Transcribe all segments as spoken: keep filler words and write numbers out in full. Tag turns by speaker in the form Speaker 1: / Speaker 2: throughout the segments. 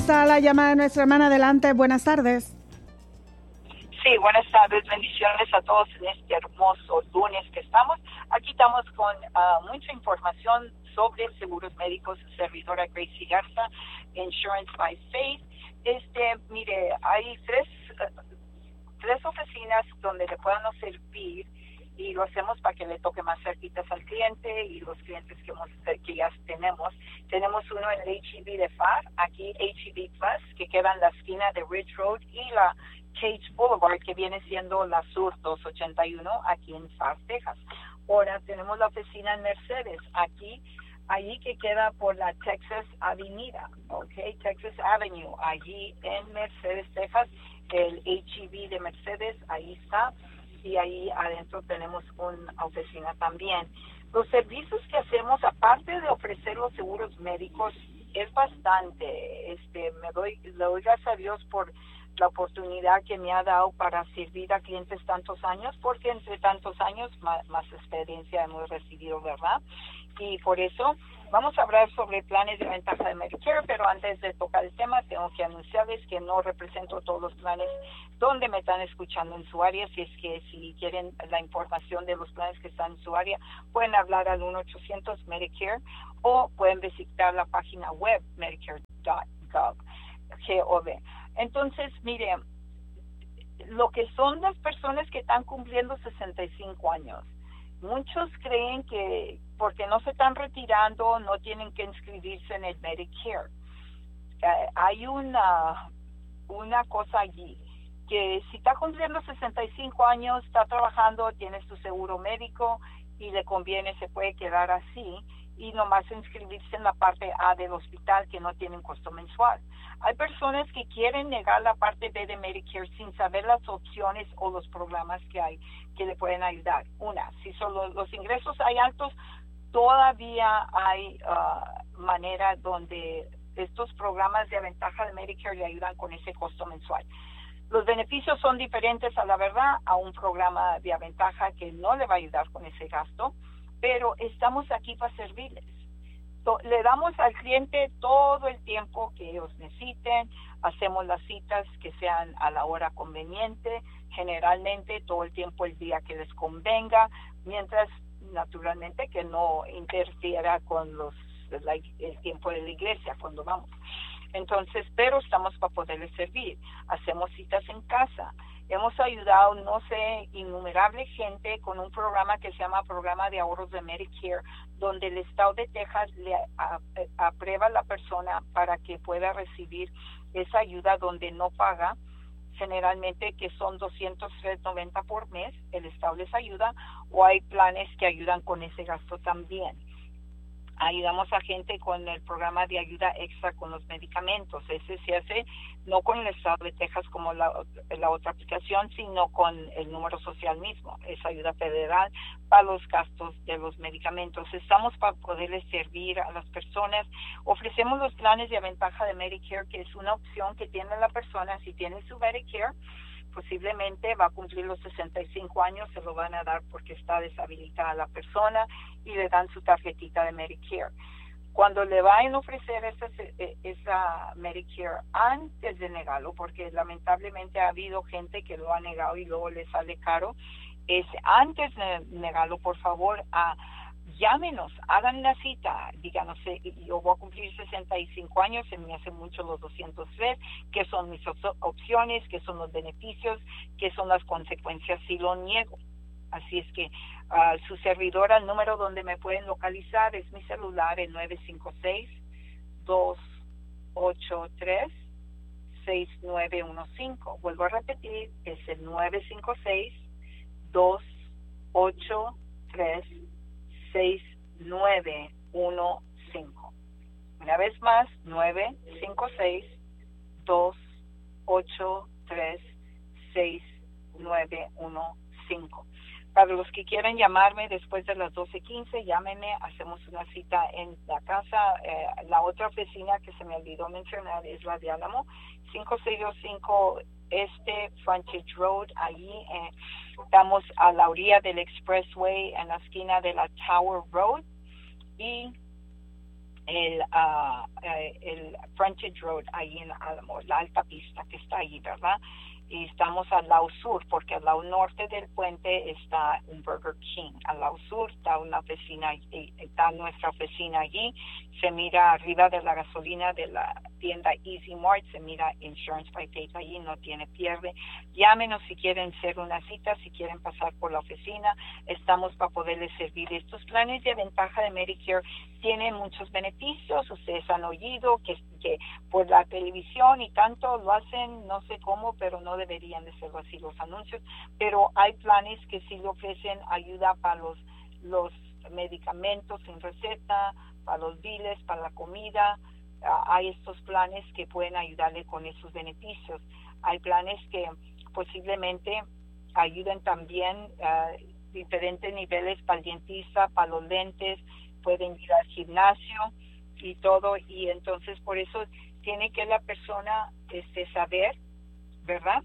Speaker 1: está la llamada de nuestra hermana. Adelante, buenas tardes.
Speaker 2: Sí, buenas tardes, bendiciones a todos en este hermoso lunes que estamos. Aquí estamos con uh, mucha información sobre seguros médicos, servidora Gracie Garza, Insurance by Faith. Este, mire, hay tres, uh, tres oficinas donde le puedan servir y lo hacemos para que le toque más cerquitas al cliente y los clientes que, hemos, que ya tenemos. Tenemos uno en el H E B de F A R, aquí H E B Plus, que queda en la esquina de Ridge Road y la Cage Boulevard, que viene siendo la Sur doscientos ochenta y uno, aquí en F A R, Texas. Ahora tenemos la oficina en Mercedes, aquí, allí que queda por la Texas Avenida, ok, Texas Avenue, allí en Mercedes, Texas, el H E B de Mercedes, ahí está. Y ahí adentro tenemos una oficina también. Los servicios que hacemos, aparte de ofrecer los seguros médicos, es bastante. Este, me doy, le doy gracias a Dios por la oportunidad que me ha dado para servir a clientes tantos años, porque entre tantos años más, más experiencia hemos recibido, ¿verdad? Y por eso vamos a hablar sobre planes de ventaja de Medicare, pero antes de tocar el tema tengo que anunciarles que no represento todos los planes donde me están escuchando en su área. Si es que si quieren la información de los planes que están en su área, pueden hablar al uno ochocientos Medicare o pueden visitar la página web medicare punto gov. Entonces, mire, lo que son las personas que están cumpliendo sesenta y cinco años, muchos creen que porque no se están retirando no tienen que inscribirse en el Medicare. Eh, hay una, una cosa allí, que si está cumpliendo sesenta y cinco años, está trabajando, tiene su seguro médico y le conviene, se puede quedar así y nomás inscribirse en la parte A del hospital que no tiene un costo mensual. Hay personas que quieren negar la parte B de Medicare sin saber las opciones o los programas que hay que le pueden ayudar. Una, si son los, los ingresos hay altos, todavía hay uh, manera donde estos programas de ventaja de Medicare le ayudan con ese costo mensual. Los beneficios son diferentes, a la verdad, a un programa de ventaja que no le va a ayudar con ese gasto, pero estamos aquí para servirles. Le damos al cliente todo el tiempo que ellos necesiten, hacemos las citas que sean a la hora conveniente, generalmente todo el tiempo el día que les convenga, mientras naturalmente que no interfiera con los la, el tiempo de la iglesia cuando vamos. Entonces, pero estamos para poderles servir. Hacemos citas en casa. Hemos ayudado, no sé, innumerable gente con un programa que se llama Programa de Ahorros de Medicare, donde el estado de Texas le a, a, aprueba a la persona para que pueda recibir esa ayuda donde no paga, generalmente que son doscientos noventa por mes, el estado les ayuda, o hay planes que ayudan con ese gasto también. Ayudamos a gente con el programa de ayuda extra con los medicamentos. Ese se hace no con el estado de Texas como la, la otra aplicación, sino con el número social mismo. Es ayuda federal para los gastos de los medicamentos. Estamos para poderles servir a las personas. Ofrecemos los planes de ventaja de Medicare, que es una opción que tiene la persona si tiene su Medicare. Posiblemente va a cumplir los sesenta y cinco años, se lo van a dar porque está deshabilitada la persona y le dan su tarjetita de Medicare. Cuando le vayan a ofrecer esa, esa Medicare antes de negarlo, porque lamentablemente ha habido gente que lo ha negado y luego le sale caro, es antes de negarlo, por favor, a llámenos, hagan la cita, díganos, yo voy a cumplir sesenta y cinco años, se me hacen mucho los doscientos tres, qué son mis opciones, qué son los beneficios, qué son las consecuencias si lo niego. Así es que uh, su servidora, el número donde me pueden localizar es mi celular, el nueve cinco seis, dos ocho tres, seis nueve uno cinco. Vuelvo a repetir, es el nueve cinco seis, dos ocho tres, seis nueve uno cinco. Una vez más, nueve cinco seis, dos ocho tres, seis nueve uno cinco. Para los que quieran llamarme después de las doce quince, llámenme, hacemos una cita en la casa. Eh, la otra oficina que se me olvidó mencionar es la de Álamo, cinco seis dos cinco Este Frontage Road. Allí eh, estamos a la orilla del Expressway, en la esquina de la Tower Road. Y el, uh, el Frontage Road ahí en Álamo, la alta pista que está ahí, ¿verdad? Y estamos al lado sur, porque al lado norte del puente está un Burger King. Al lado sur está una oficina, está nuestra oficina allí. Se mira arriba de la gasolina de la tienda Easy Mart, se mira Insurance by Faith allí, no tiene pierde. Llámenos si quieren hacer una cita, si quieren pasar por la oficina. Estamos para poderles servir. Estos planes de ventaja de Medicare tienen muchos beneficios. Ustedes han oído que, que por la televisión y tanto lo hacen, no sé cómo, pero no deberían de ser así los anuncios. Pero hay planes que sí le ofrecen ayuda para los, los medicamentos sin receta, para los biles, para la comida. Uh, hay estos planes que pueden ayudarle con esos beneficios. Hay planes que posiblemente ayuden también uh, diferentes niveles para el dentista, para los lentes, pueden ir al gimnasio y todo, y entonces por eso tiene que la persona este, saber, ¿verdad?,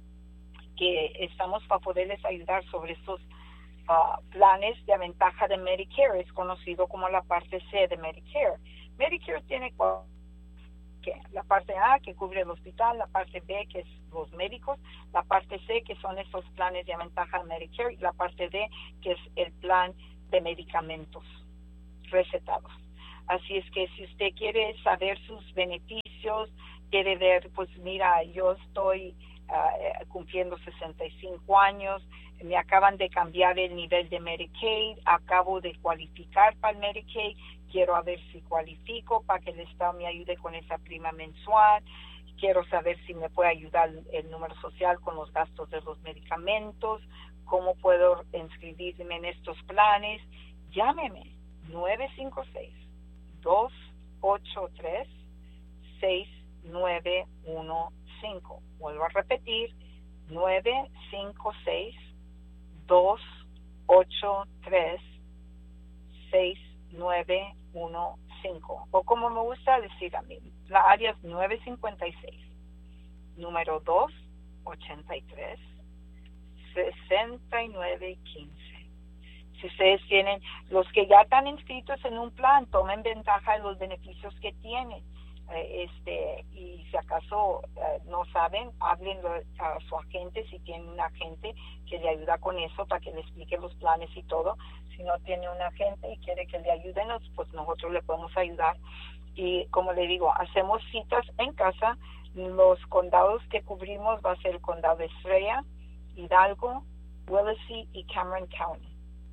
Speaker 2: que estamos para poderles ayudar sobre estos uh, planes de ventaja de Medicare. Es conocido como la parte C de Medicare. Medicare tiene que la parte A, que cubre el hospital, la parte B, que es los médicos, la parte C, que son esos planes de ventaja de Medicare, y la parte D, que es el plan de medicamentos recetados. Así es que si usted quiere saber sus beneficios, quiere ver, pues mira, yo estoy uh, cumpliendo sesenta y cinco años, me acaban de cambiar el nivel de Medicaid, acabo de cualificar para el Medicaid, quiero a ver si cualifico para que el Estado me ayude con esa prima mensual, quiero saber si me puede ayudar el número social con los gastos de los medicamentos, cómo puedo inscribirme en estos planes. Llámeme nueve cinco seis, dos ocho tres, seis nueve uno cinco. Vuelvo a repetir, nueve cinco seis, dos ocho tres, seis nueve uno cinco. O como me gusta decir a mí, la área es nueve cinco seis, número dos ochenta y tres, sesenta y nueve quince. Si ustedes tienen, los que ya están inscritos en un plan, tomen ventaja de los beneficios que tienen. Eh, este y si acaso eh, no saben, háblenlo a su agente si tienen un agente que le ayuda con eso para que le explique los planes y todo. Si no tiene un agente y quiere que le ayuden, pues nosotros le podemos ayudar. Y como le digo, hacemos citas en casa. Los condados que cubrimos va a ser el condado de Estrella, Hidalgo, Willacy y Cameron County.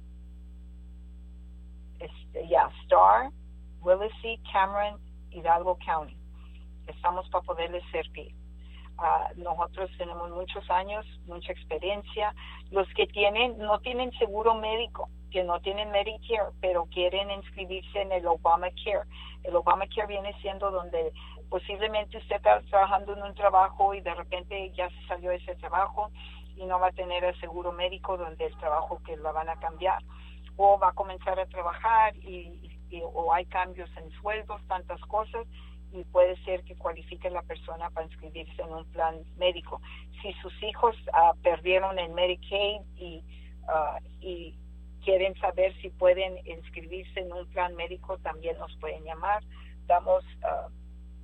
Speaker 2: Este, ya, yeah, Star, Willacy, Cameron, Hidalgo County. Estamos para poderles servir. Uh, nosotros tenemos muchos años, mucha experiencia. Los que tienen, no tienen seguro médico, que no tienen Medicare, pero quieren inscribirse en el Obamacare. El Obamacare viene siendo donde posiblemente usted está trabajando en un trabajo y de repente ya se salió de ese trabajo y no va a tener el seguro médico donde el trabajo que la van a cambiar. O va a comenzar a trabajar y, y o hay cambios en sueldos, tantas cosas, y puede ser que cualifique la persona para inscribirse en un plan médico. Si sus hijos uh, perdieron el Medicaid y, uh, y quieren saber si pueden inscribirse en un plan médico, también nos pueden llamar. Damos uh,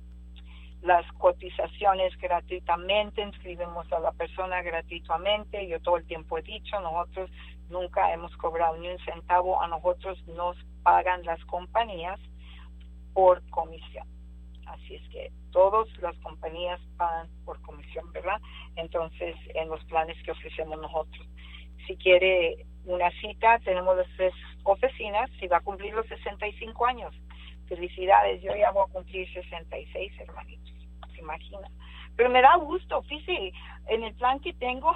Speaker 2: las cotizaciones gratuitamente, inscribimos a la persona gratuitamente. Yo todo el tiempo he dicho, nosotros nunca hemos cobrado ni un centavo, a nosotros nos pagan las compañías por comisión. Así es que todas las compañías pagan por comisión, ¿verdad? Entonces, en los planes que ofrecemos nosotros. Si quiere una cita, tenemos las tres oficinas. Si va a cumplir los sesenta y cinco años, felicidades, yo ya voy a cumplir sesenta y seis, hermanitos, ¿se imagina? Pero me da gusto, fíjese, en el plan que tengo,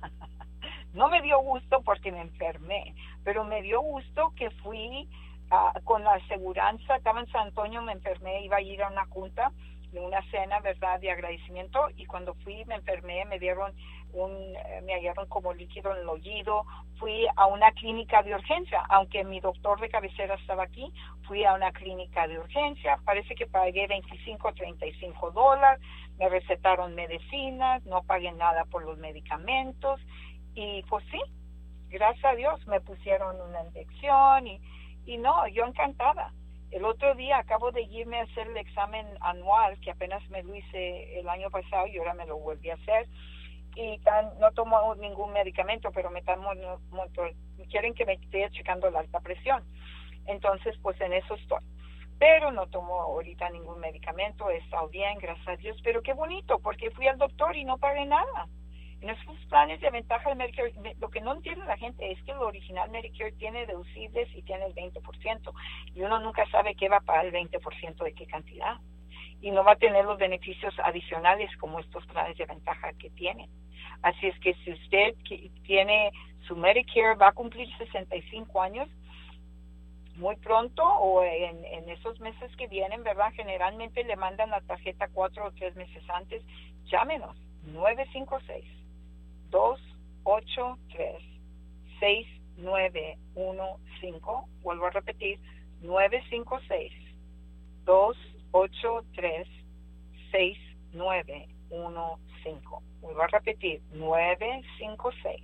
Speaker 2: no me dio gusto porque me enfermé, pero me dio gusto que fui uh, con la aseguranza, estaba en San Antonio, me enfermé, iba a ir a una junta, de una cena, ¿verdad?, de agradecimiento, y cuando fui me enfermé, me dieron un, me hallaron como líquido en el oído, fui a una clínica de urgencia, aunque mi doctor de cabecera estaba aquí, fui a una clínica de urgencia, parece que pagué veinticinco, treinta y cinco dólares, me recetaron medicinas, no pagué nada por los medicamentos, y pues sí, gracias a Dios me pusieron una inyección, y, y no, yo encantada. El otro día acabo de irme a hacer el examen anual, que apenas me lo hice el año pasado y ahora me lo volví a hacer. Y tan, no tomo ningún medicamento, pero me están mon- mon- quieren que me esté checando la alta presión. Entonces, pues en eso estoy. Pero no tomo ahorita ningún medicamento, he estado bien, gracias a Dios. Pero qué bonito, porque fui al doctor y no pagué nada. En esos planes de ventaja del Medicare, lo que no entiende la gente es que el original Medicare tiene deducibles y tiene el veinte por ciento. Y uno nunca sabe qué va a pagar el veinte por ciento de qué cantidad. Y no va a tener los beneficios adicionales como estos planes de ventaja que tienen. Así es que si usted tiene su Medicare, va a cumplir sesenta y cinco años muy pronto o en, en esos meses que vienen, ¿verdad? Generalmente le mandan la tarjeta cuatro o tres meses antes. Llámenos, nueve cinco seis, dos ocho tres, seis nueve uno cinco. Vuelvo a repetir, nueve cinco seis, dos ocho tres, seis nueve uno cinco. Vuelvo a repetir, nueve cinco seis,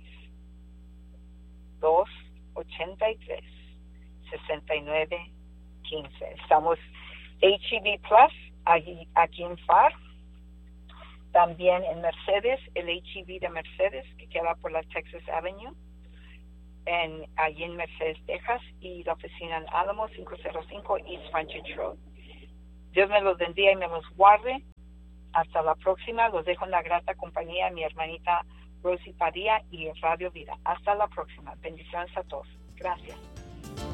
Speaker 2: dos ocho tres, seis nueve uno cinco. Estamos H E B Plus aquí, aquí en F A R. También en Mercedes, el H E B de Mercedes, que queda por la Texas Avenue, en, allí en Mercedes, Texas, y la oficina en Alamo, cinco cero cinco East Frontage Road. Dios me los bendiga y me los guarde. Hasta la próxima. Los dejo en la grata compañía de mi hermanita Rosy Padilla y Radio Vida. Hasta la próxima. Bendiciones a todos. Gracias.